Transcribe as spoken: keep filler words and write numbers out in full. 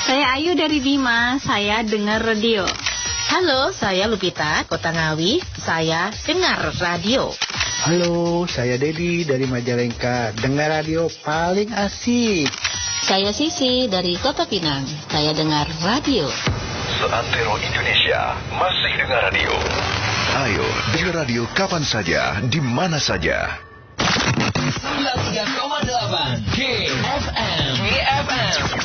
Saya Ayu dari Bima, saya dengar radio. Halo, saya Lupita, Kota Ngawi, saya dengar radio. Halo, saya Dedi dari Majalengka, dengar radio paling asik. Saya Sisi dari Kota Pinang, saya dengar radio. Seantero Indonesia masih dengar radio. Ayo, dengar radio kapan saja, di mana saja. sembilan puluh tiga koma delapan G F M. G F M.